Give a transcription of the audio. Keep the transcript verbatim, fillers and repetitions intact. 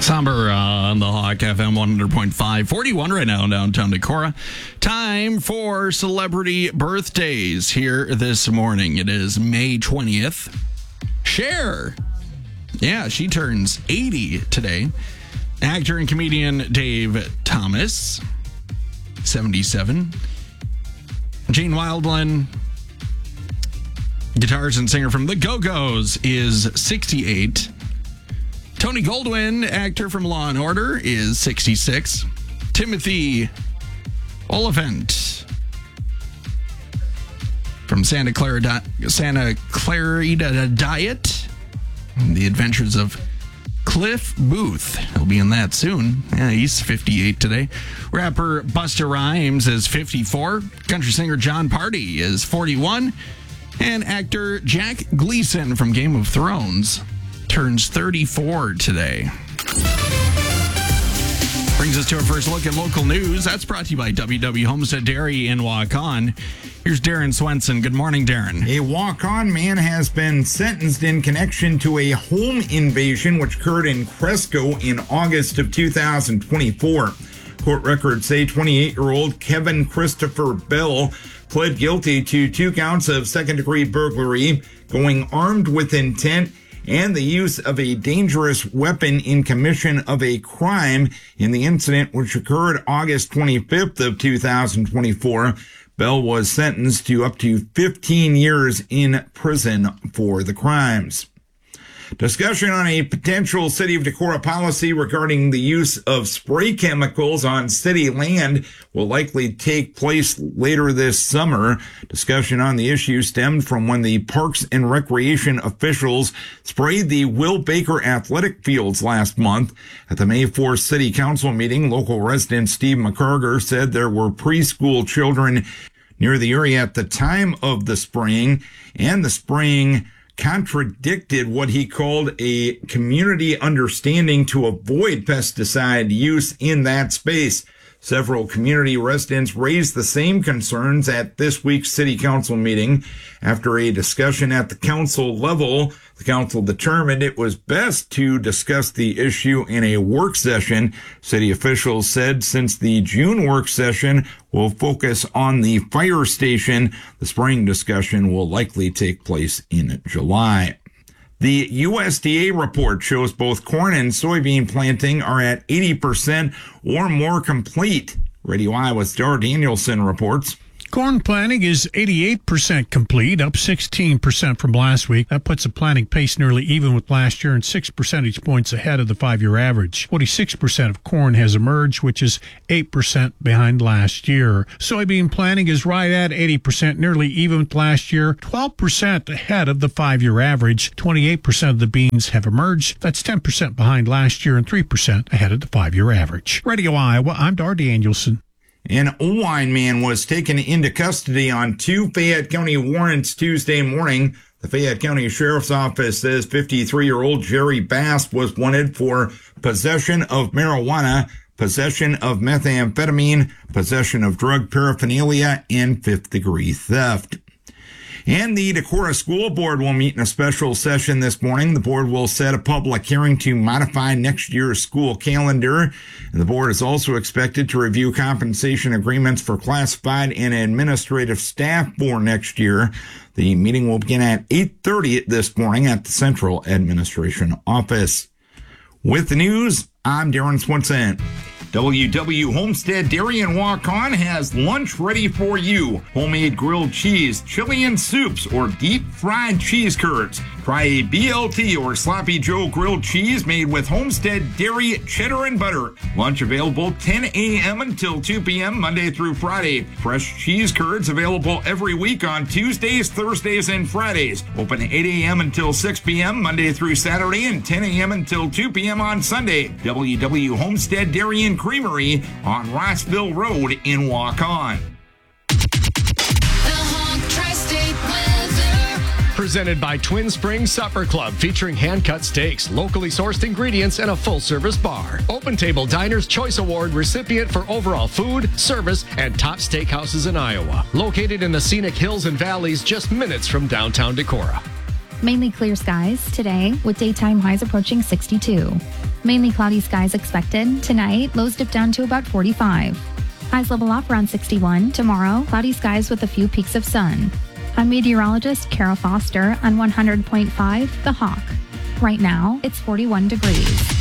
Somber uh, on the Hawk F M one hundred point five. forty-one right now in downtown Decorah. Time for celebrity birthdays here this morning. It is May twentieth. Cher. Yeah, she turns eighty today. Actor and comedian Dave Thomas, seventy-seven. Gene Wildland, guitarist and singer from the Go-Go's, is sixty-eight. Tony Goldwyn, actor from Law and Order, is sixty-six. Timothy Oliphant from Santa Clara Di- Santa Clarita Diet, The Adventures of Cliff Booth. He'll be in that soon. Yeah, he's fifty-eight today. Rapper Busta Rhymes is fifty-four. Country singer John Party is forty-one. And actor Jack Gleason from Game of Thrones turns thirty-four today. Brings us to our first look at local news. That's brought to you by W W Homestead Dairy in Waukon. Here's Darren Swenson. Good morning, Darren. A Waukon man has been sentenced in connection to a home invasion which occurred in Cresco in August of two thousand twenty-four. Court records say twenty-eight-year-old Kevin Christopher Bell pled guilty to two counts of second-degree burglary, going armed with intent, and the use of a dangerous weapon in commission of a crime in the incident which occurred August twenty-fifth of two thousand twenty-four. Bell was sentenced to up to fifteen years in prison for the crimes. Discussion on a potential City of Decorah policy regarding the use of spray chemicals on city land will likely take place later this summer. Discussion on the issue stemmed from when the Parks and Recreation officials sprayed the Will Baker athletic fields last month. At the May fourth City Council meeting, local resident Steve McCarger said there were preschool children near the area at the time of the spraying, and the spraying contradicted what he called a community understanding to avoid pesticide use in that space. Several community residents raised the same concerns at this week's City Council meeting. After a discussion at the council level, the council determined it was best to discuss the issue in a work session. City officials said since the June work session will focus on the fire station, the spring discussion will likely take place in July. The U S D A report shows both corn and soybean planting are at eighty percent or more complete. Radio Iowa's Dar Danielson reports. Corn planting is eighty-eight percent complete, up sixteen percent from last week. That puts the planting pace nearly even with last year and six percentage points ahead of the five-year average. forty-six percent of corn has emerged, which is eight percent behind last year. Soybean planting is right at eighty percent, nearly even with last year, twelve percent ahead of the five-year average. twenty-eight percent of the beans have emerged. That's ten percent behind last year and three percent ahead of the five-year average. Radio Iowa, I'm Dar Danielson. An Owine man was taken into custody on two Fayette County warrants Tuesday morning. The Fayette County Sheriff's Office says fifty-three-year-old Jerry Bass was wanted for possession of marijuana, possession of methamphetamine, possession of drug paraphernalia, and fifth-degree theft. And the Decorah School Board will meet in a special session this morning. The board will set a public hearing to modify next year's school calendar. And the board is also expected to review compensation agreements for classified and administrative staff for next year. The meeting will begin at eight thirty this morning at the Central Administration Office. With the news, I'm Darren Swenson. W W Homestead Dairy in Waukon has lunch ready for you. Homemade grilled cheese, chili and soups, or deep fried cheese curds. Try a B L T or Sloppy Joe grilled cheese made with Homestead Dairy cheddar and butter. Lunch available ten a.m. until two p.m. Monday through Friday. Fresh cheese curds available every week on Tuesdays, Thursdays, and Fridays. Open eight a.m. until six p.m. Monday through Saturday and ten a.m. until two p.m. on Sunday. W W Homestead Dairy and Creamery on Rossville Road in Waukon. Presented by Twin Springs Supper Club, featuring hand-cut steaks, locally sourced ingredients, and a full-service bar. Open Table Diner's Choice Award recipient for overall food, service, and top steakhouses in Iowa. Located in the scenic hills and valleys just minutes from downtown Decorah. Mainly clear skies today with daytime highs approaching sixty-two. Mainly cloudy skies expected. Tonight, lows dip down to about forty-five. Highs level off around sixty-one. Tomorrow, cloudy skies with a few peaks of sun. I'm meteorologist Kara Foster on one hundred point five The Hawk. Right now, it's forty-one degrees.